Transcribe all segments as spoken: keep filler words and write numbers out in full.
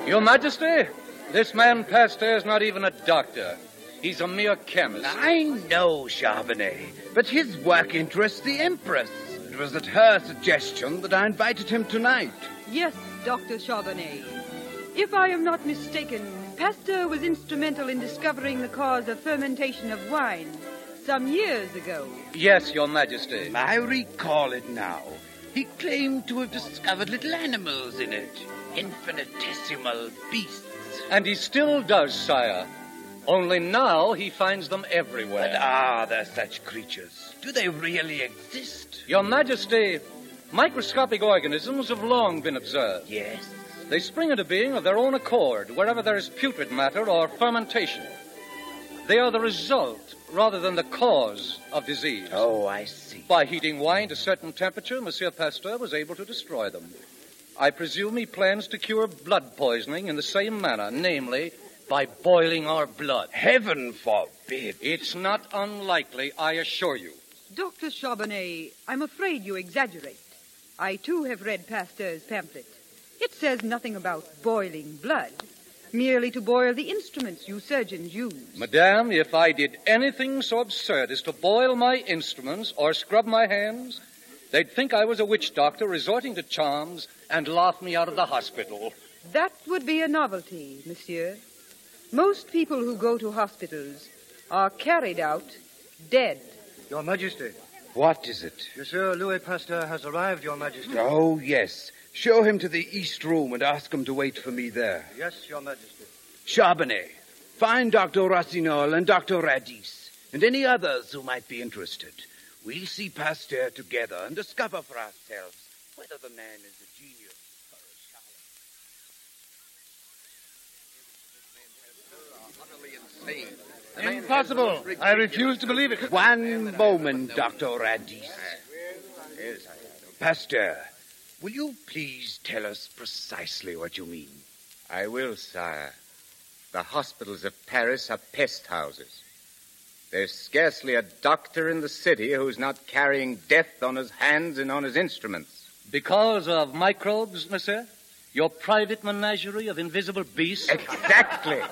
Your Majesty, this man Pasteur is not even a doctor. He's a mere chemist. I know, Charbonnet, but his work interests the Empress. It was at her suggestion that I invited him tonight. Yes, Doctor Charbonnet. If I am not mistaken, Pasteur was instrumental in discovering the cause of fermentation of wine some years ago. Yes, Your Majesty. I recall it now. He claimed to have discovered little animals in it, infinitesimal beasts. And he still does, sire. Only now he finds them everywhere. But are there such creatures? Do they really exist? Your Majesty, microscopic organisms have long been observed. Yes. They spring into being of their own accord wherever there is putrid matter or fermentation. They are the result rather than the cause of disease. Oh, I see. By heating wine to a certain temperature, Monsieur Pasteur was able to destroy them. I presume he plans to cure blood poisoning in the same manner, namely, by boiling our blood. Heaven forbid. It's not unlikely, I assure you. Doctor Charbonnet, I'm afraid you exaggerate. I, too, have read Pasteur's pamphlet. It says nothing about boiling blood, merely to boil the instruments you surgeons use. Madame, if I did anything so absurd as to boil my instruments or scrub my hands, they'd think I was a witch doctor resorting to charms and laugh me out of the hospital. That would be a novelty, monsieur. Most people who go to hospitals are carried out dead. Your Majesty. What is it? Monsieur Louis Pasteur has arrived, Your Majesty. Oh, yes. Show him to the East Room and ask him to wait for me there. Yes, Your Majesty. Charbonnet, find Doctor Racinaul and Doctor Radis and any others who might be interested. We'll see Pasteur together and discover for ourselves whether the man is a genius or a charlatan. Impossible. I refuse to believe it. One moment, Doctor Radis. Pasteur, will you please tell us precisely what you mean? I will, sire. The hospitals of Paris are pest houses. There's scarcely a doctor in the city who's not carrying death on his hands and on his instruments. Because of microbes, monsieur? Your private menagerie of invisible beasts? Exactly.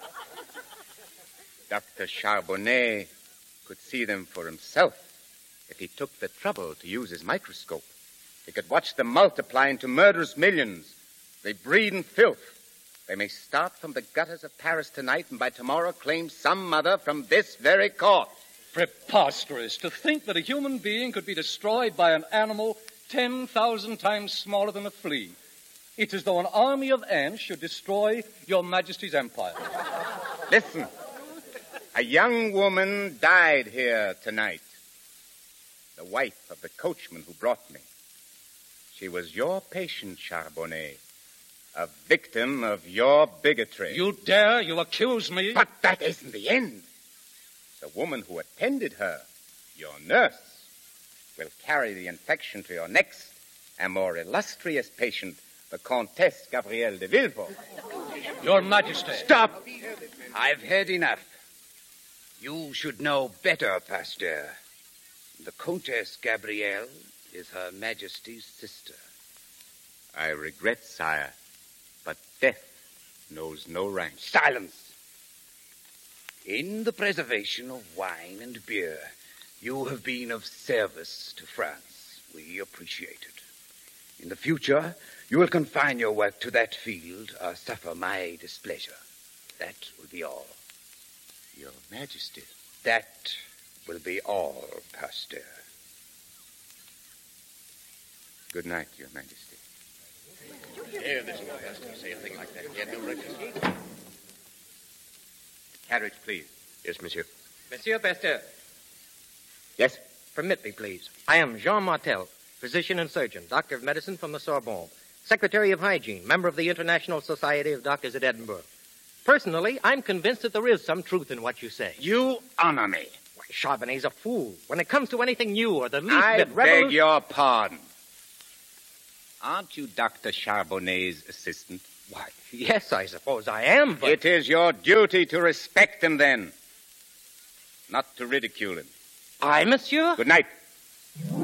Doctor Charbonnet could see them for himself if he took the trouble to use his microscope. He could watch them multiply into murderous millions. They breed in filth. They may start from the gutters of Paris tonight and by tomorrow claim some mother from this very court. Preposterous. To think that a human being could be destroyed by an animal ten thousand times smaller than a flea. It's as though an army of ants should destroy Your Majesty's empire. Listen. A young woman died here tonight. The wife of the coachman who brought me. She was your patient, Charbonnet. A victim of your bigotry. You dare? You accuse me? But that isn't the end. The woman who attended her, your nurse, will carry the infection to your next and more illustrious patient, the Comtesse Gabrielle de Villefort. Your Majesty. Stop! I've heard enough. You should know better, Pasteur. The Comtesse Gabrielle is Her Majesty's sister. I regret, sire, but death knows no rank. Silence! In the preservation of wine and beer, you have been of service to France. We appreciate it. In the future, you will confine your work to that field or suffer my displeasure. That will be all. Your Majesty. That will be all, Pasteur. Good night, Your Majesty. Here, this boy has to say a thing like that. He had no right to speak. Carriage, please. Yes, monsieur. Monsieur Pasteur. Yes? Permit me, please. I am Jean Martel, physician and surgeon, doctor of medicine from the Sorbonne, secretary of hygiene, member of the International Society of Doctors at Edinburgh. Personally, I'm convinced that there is some truth in what you say. You honor me. Why, Charbonnet's a fool. When it comes to anything new or the least I bit beg revolu- your pardon. Aren't you Doctor Charbonnet's assistant? Why, yes, I suppose I am, but... It is your duty to respect him, then. Not to ridicule him. I, monsieur? Good night.